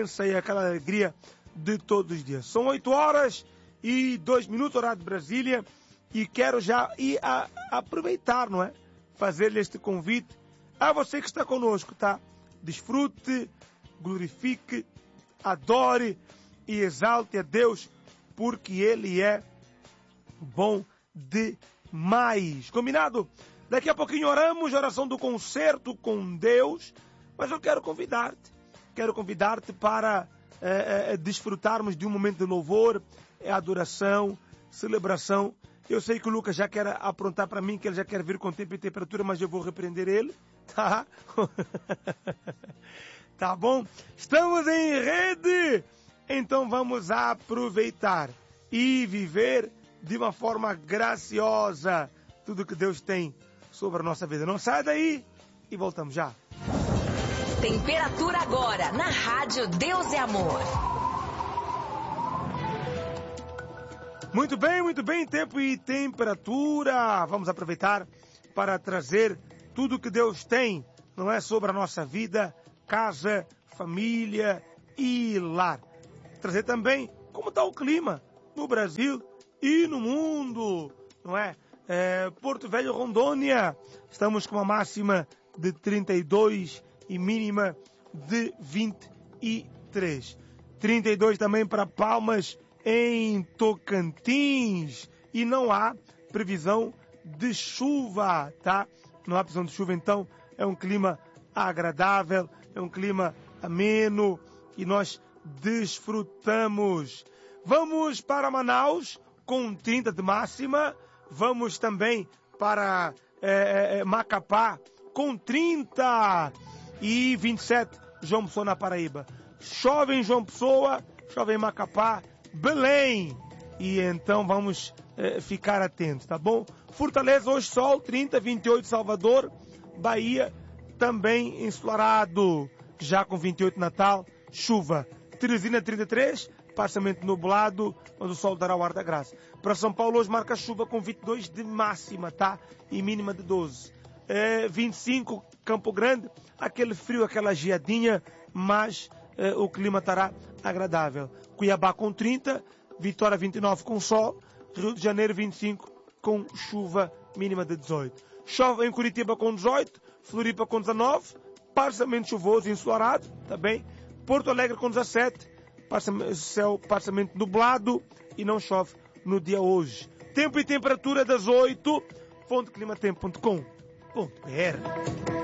presença e aquela alegria de todos os dias. São 8h02, horário de Brasília, e quero já aproveitar, não é? Fazer-lhe este convite a você que está conosco, tá? Desfrute, glorifique, adore e exalte a Deus, porque Ele é bom demais. Combinado? Daqui a pouquinho oramos, oração do concerto com Deus, mas eu quero convidar-te para desfrutarmos de um momento de louvor, adoração, celebração. Eu sei que o Lucas já quer aprontar para mim, que ele já quer vir com tempo e temperatura, mas eu vou repreender ele, tá? Tá bom? Estamos em rede! Então vamos aproveitar e viver de uma forma graciosa tudo que Deus tem sobre a nossa vida. Não sai daí e voltamos já. Temperatura agora na Rádio Deus é Amor. Muito bem, tempo e temperatura. Vamos aproveitar para trazer tudo que Deus tem, não é, sobre a nossa vida, casa, família e lar. Trazer também como está o clima no Brasil e no mundo, não é? Porto Velho, Rondônia, estamos com uma máxima de 32 e mínima de 23. 32 também para Palmas, em Tocantins, e não há previsão de chuva, tá? Não há previsão de chuva, então é um clima agradável, é um clima ameno e nós desfrutamos. Vamos para Manaus com 30 de máxima, vamos também para Macapá com 30 e 27, João Pessoa na Paraíba. Chove em João Pessoa, chove em Macapá, Belém, e então vamos ficar atentos, tá bom? Fortaleza hoje sol, 30, 28 Salvador, Bahia também ensolarado, já com 28 Natal, chuva. Teresina 33, parcialmente nublado, mas o sol dará o ar da graça. Para São Paulo hoje marca chuva com 22 de máxima, tá? E mínima de 12. 25 Campo Grande, aquele frio, aquela geadinha, mas o clima estará agradável. Cuiabá com 30, Vitória 29 com sol, Rio de Janeiro 25 com chuva mínima de 18. Chove em Curitiba com 18, Floripa com 19, parcialmente chuvoso e ensolarado, tá bem? Porto Alegre com 17, céu parcialmente nublado e não chove no dia hoje. Tempo e temperatura das 8, fonteclimatempo.com.br.